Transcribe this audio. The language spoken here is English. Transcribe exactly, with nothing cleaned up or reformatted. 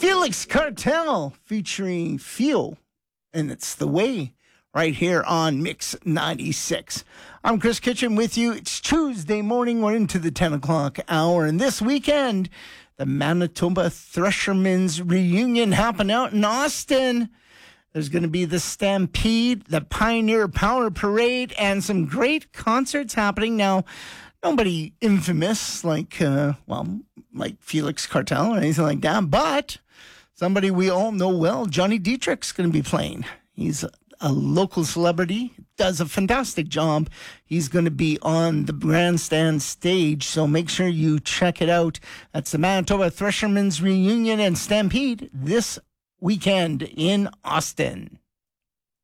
Felix Cartel featuring Feel, and it's The Way, right here on Mix ninety-six. I'm Chris Kitchen with you. It's Tuesday morning. We're into the ten o'clock hour, and this weekend, the Manitoba Threshermen's reunion happened out in Austin. There's going to be the Stampede, the Pioneer Power Parade, and some great concerts happening. Now, nobody infamous like, uh, well, like Felix Cartel or anything like that, but somebody we all know well, Johnny Dietrich's going to be playing. He's a, a local celebrity, does a fantastic job. He's going to be on the grandstand stage, so make sure you check it out. That's the Manitoba Threshermen's reunion and Stampede this weekend in Austin.